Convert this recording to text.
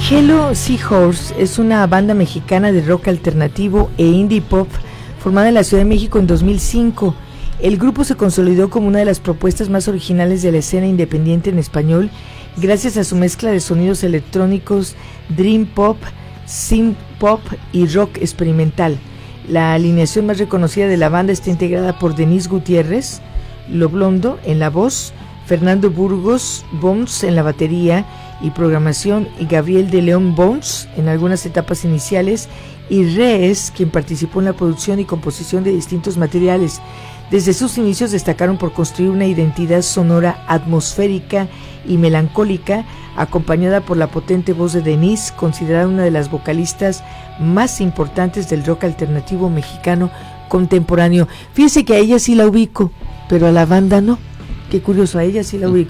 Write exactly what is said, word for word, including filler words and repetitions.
Hello Seahorse es una banda mexicana de rock alternativo e indie pop formada en la Ciudad de México en dos mil cinco. El grupo se consolidó como una de las propuestas más originales de la escena independiente en español gracias a su mezcla de sonidos electrónicos, dream pop, synth pop y rock experimental. La alineación más reconocida de la banda está integrada por Denise Gutiérrez, Lo Blondo en la voz, Fernando Burgos Bones en la batería y programación y Gabriel de León Bones en algunas etapas iniciales y Rees, quien participó en la producción y composición de distintos materiales. Desde sus inicios destacaron por construir una identidad sonora atmosférica y melancólica, acompañada por la potente voz de Denise, considerada una de las vocalistas más importantes del rock alternativo mexicano contemporáneo. Fíjense que a ella sí la ubico, pero a la banda no. Qué curioso, a ella sí la ubico.